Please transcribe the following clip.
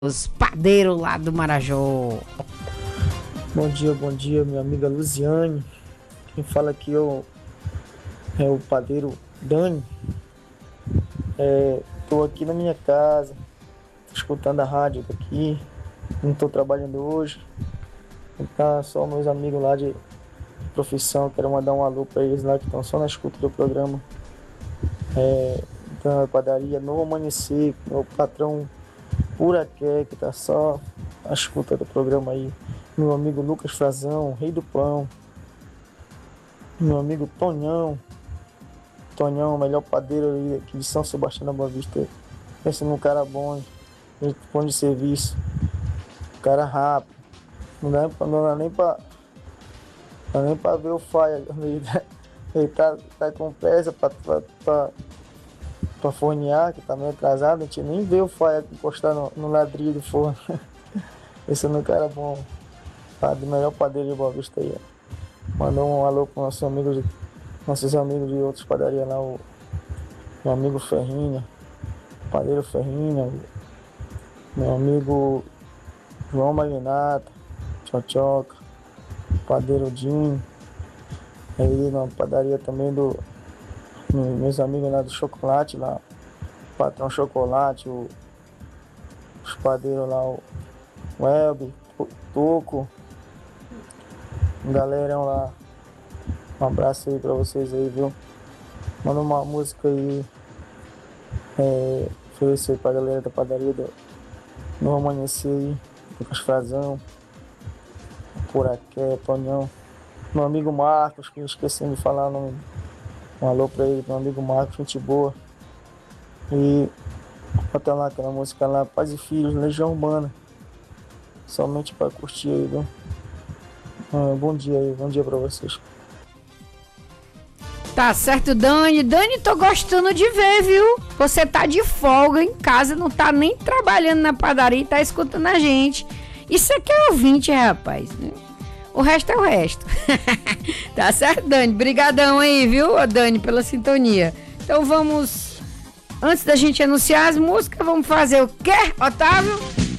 Os padeiros lá do Marajó. Bom dia, minha amiga Luziane. Quem fala aqui é o padeiro Dani. Estou aqui na minha casa, tô escutando a rádio aqui. Não estou trabalhando hoje. Então, só meus amigos lá de profissão. Quero mandar um alô para eles lá que estão só na escuta do programa. Então, a padaria Novo Amanhecer, meu patrão Puraqué, que tá só na escuta do programa aí. Meu amigo Lucas Frazão, Rei do Pão. Meu amigo Tonhão, o melhor padeiro aí aqui de São Sebastião da Boa Vista. Pensa num cara bom de serviço, cara rápido. Não dá nem pra ver o faia. Ele tá com pressa pra fornear, que tá meio atrasado. A gente nem vê o faia encostar no ladrilho do forno. Esse é um cara bom, do melhor padeiro de Boa Vista aí. Mandou um alô para nossos amigos de outras padarias lá, o meu amigo Ferrinha, padeiro Ferrinha, meu amigo João Magnata, Tchotchoca, padeiro Dinho, aí na padaria também meus amigos lá do chocolate lá, patrão chocolate, os padeiros lá, o Welby, o Toco, galerão lá. Um abraço aí pra vocês aí, viu? Manda uma música aí. Oferecer pra galera da padaria no Amanhecer aí. Lucas Frazão, Puraqué, Tonhão. Meu amigo Marcos, que eu esqueci de falar o nome. Um alô pra ele, meu amigo Marcos, gente boa. E bota lá aquela música lá, Pais e Filhos, Legião Urbana. Somente pra curtir aí, viu? Bom dia aí, bom dia pra vocês. Tá certo, Dani. Dani, tô gostando de ver, viu? Você tá de folga em casa, não tá nem trabalhando na padaria e tá escutando a gente. Isso aqui é ouvinte, rapaz. O resto é o resto. Tá certo, Dani? Brigadão aí, viu, Dani, pela sintonia. Então vamos, antes da gente anunciar as músicas, vamos fazer o quê, Otávio?